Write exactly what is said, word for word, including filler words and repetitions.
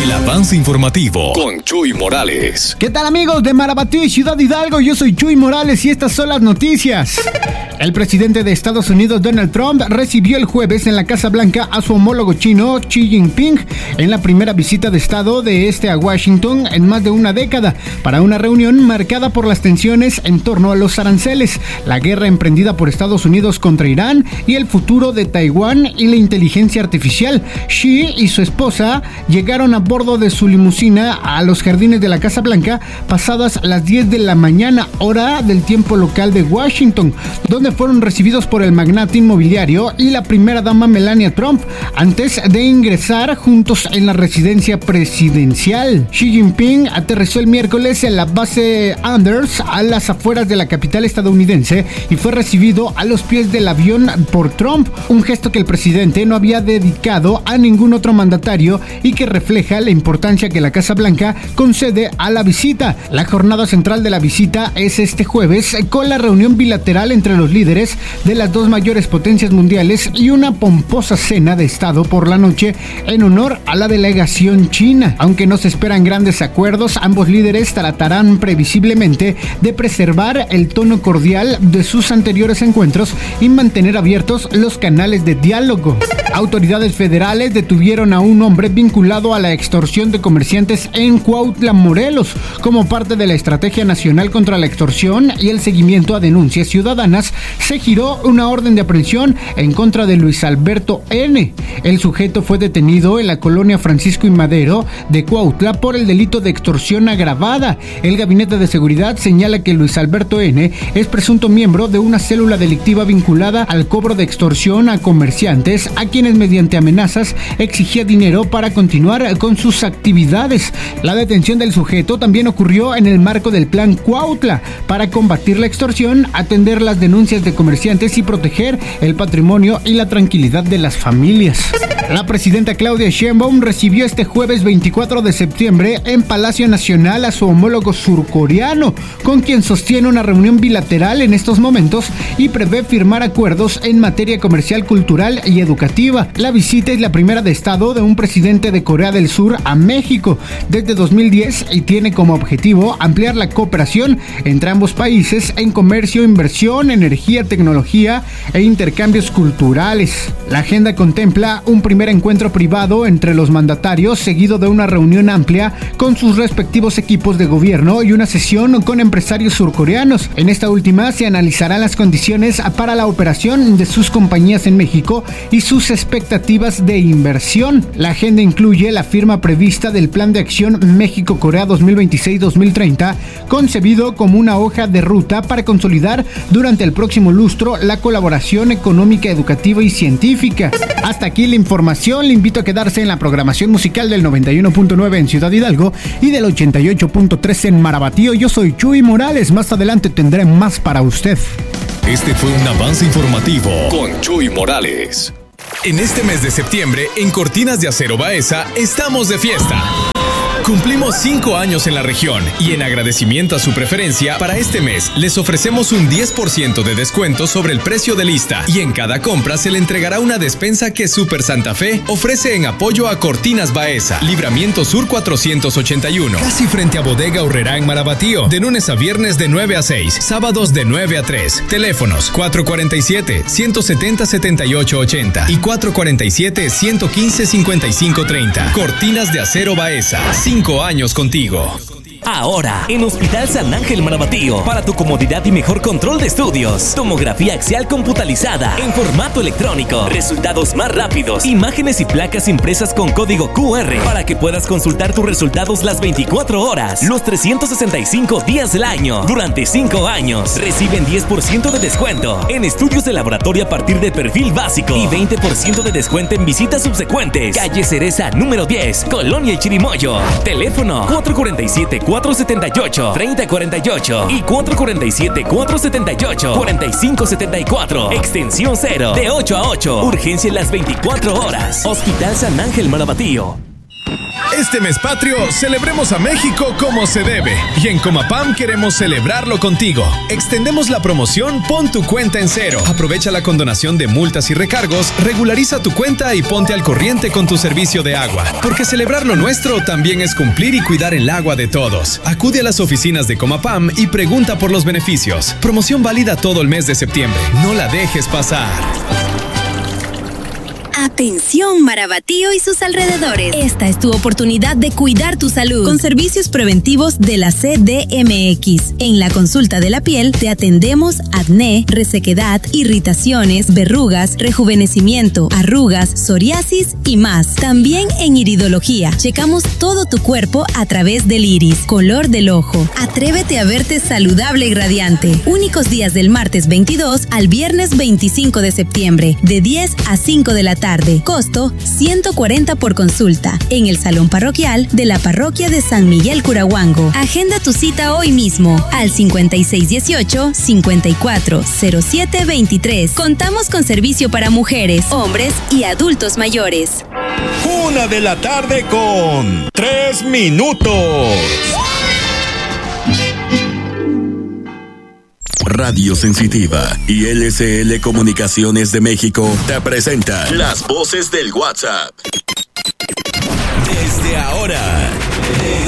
El avance informativo con Chuy Morales. ¿Qué tal, amigos de Marabatío y Ciudad Hidalgo? Yo soy Chuy Morales y estas son las noticias. El presidente de Estados Unidos, Donald Trump, recibió el jueves en la Casa Blanca a su homólogo chino, Xi Jinping, en la primera visita de Estado de este a Washington en más de una década, para una reunión marcada por las tensiones en torno a los aranceles, la guerra emprendida por Estados Unidos contra Irán y el futuro de Taiwán y la inteligencia artificial. Xi y su esposa llegaron a bordo de su limusina a los jardines de la Casa Blanca pasadas las diez de la mañana, hora del tiempo local de Washington, donde fueron recibidos por el magnate inmobiliario y la primera dama Melania Trump, antes de ingresar juntos en la residencia presidencial. Xi Jinping aterrizó el miércoles en la base Anders, a las afueras de la capital estadounidense, y fue recibido a los pies del avión por Trump, un gesto que el presidente no había dedicado a ningún otro mandatario y que refleja la importancia que la Casa Blanca concede a la visita. La jornada central de la visita es este jueves, con la reunión bilateral entre los líderes de las dos mayores potencias mundiales y una pomposa cena de Estado por la noche en honor a la delegación china. Aunque no se esperan grandes acuerdos, ambos líderes tratarán previsiblemente de preservar el tono cordial de sus anteriores encuentros y mantener abiertos los canales de diálogo. Autoridades federales detuvieron a un hombre vinculado a la extorsión de comerciantes en Cuautla, Morelos, como parte de la Estrategia Nacional contra la Extorsión y el seguimiento a denuncias ciudadanas. Se giró una orden de aprehensión en contra de Luis Alberto N. El sujeto fue detenido en la colonia Francisco y Madero de Cuautla por el delito de extorsión agravada. El Gabinete de Seguridad señala que Luis Alberto N. es presunto miembro de una célula delictiva vinculada al cobro de extorsión a comerciantes, a quienes mediante amenazas exigía dinero para continuar con sus actividades. La detención del sujeto también ocurrió en el marco del Plan Cuautla para combatir la extorsión, atender las denuncias de comerciantes y proteger el patrimonio y la tranquilidad de las familias. La presidenta Claudia Sheinbaum recibió este jueves veinticuatro de septiembre en Palacio Nacional a su homólogo surcoreano, con quien sostiene una reunión bilateral en estos momentos y prevé firmar acuerdos en materia comercial, cultural y educativa. La visita es la primera de Estado de un presidente de Corea del Sur a México desde dos mil diez y tiene como objetivo ampliar la cooperación entre ambos países en comercio, inversión, energía, tecnología e intercambios culturales. La agenda contempla un primer encuentro privado entre los mandatarios, seguido de una reunión amplia con sus respectivos equipos de gobierno y una sesión con empresarios surcoreanos. En esta última se analizarán las condiciones para la operación de sus compañías en México y sus expectativas de inversión. La agenda incluye la firma prevista del Plan de Acción México-Corea dos mil veintiséis a dos mil treinta, concebido como una hoja de ruta para consolidar durante el próximo lustro la colaboración económica, educativa y científica. Hasta aquí la información. Le invito a quedarse en la programación musical del noventa y uno punto nueve en Ciudad Hidalgo y del ochenta y ocho punto tres en Marabatío. Yo soy Chuy Morales. Más adelante tendré más para usted. Este fue un avance informativo con Chuy Morales. En este mes de septiembre, en Cortinas de Acero Baeza, estamos de fiesta. Cumplimos cinco años en la región y en agradecimiento a su preferencia, para este mes les ofrecemos un diez por ciento de descuento sobre el precio de lista y en cada compra se le entregará una despensa que Super Santa Fe ofrece en apoyo a Cortinas Baeza, Libramiento Sur cuatrocientos ochenta y uno, casi frente a Bodega Aurrerá en Marabatío, de lunes a viernes de nueve a seis, sábados de nueve a tres. Teléfonos cuatro cuatro siete, uno siete cero, siete ocho ocho cero y cuatro cuatro siete, uno uno cinco, cinco cinco tres cero. Cortinas de Acero Baeza. Cinco años contigo. Ahora, en Hospital San Ángel Marabatío, para tu comodidad y mejor control de estudios. Tomografía axial computalizada en formato electrónico. Resultados más rápidos. Imágenes y placas impresas con código Q R para que puedas consultar tus resultados las veinticuatro horas, los trescientos sesenta y cinco días del año. Durante cinco años, reciben diez por ciento de descuento en estudios de laboratorio a partir de perfil básico y veinte por ciento de descuento en visitas subsecuentes. Calle Cereza número diez, Colonia El Chirimoyo. Teléfono cuatro cuatro siete, cuatro siete ocho, tres cero cuatro ocho y cuatro cuatro siete, cuatro siete ocho, cuatro cinco siete cuatro. Extensión cero, de ocho a ocho. Urgencia en las veinticuatro horas. Hospital San Ángel Marabatío. Este mes patrio, celebremos a México como se debe. Y en Comapam queremos celebrarlo contigo. Extendemos la promoción Pon tu cuenta en cero. Aprovecha la condonación de multas y recargos, regulariza tu cuenta y ponte al corriente con tu servicio de agua. Porque celebrar lo nuestro también es cumplir y cuidar el agua de todos. Acude a las oficinas de Comapam y pregunta por los beneficios. Promoción válida todo el mes de septiembre. No la dejes pasar. Atención Marabatío y sus alrededores. Esta es tu oportunidad de cuidar tu salud con servicios preventivos de la C D M X. En la consulta de la piel te atendemos acné, resequedad, irritaciones, verrugas, rejuvenecimiento, arrugas, psoriasis y más. También en iridología, checamos todo tu cuerpo a través del iris, color del ojo. Atrévete a verte saludable y radiante. Únicos días del martes veintidós al viernes veinticinco de septiembre, de diez a cinco de la tarde. Costo ciento cuarenta por consulta en el Salón Parroquial de la Parroquia de San Miguel Curahuango. Agenda tu cita hoy mismo al cincuenta y seis dieciocho, cincuenta y cuatro cero siete veintitrés. Contamos con servicio para mujeres, hombres y adultos mayores. Una de la tarde con tres minutos. Radio Sensitiva y L C L Comunicaciones de México te presentan las voces del WhatsApp. Desde ahora, desde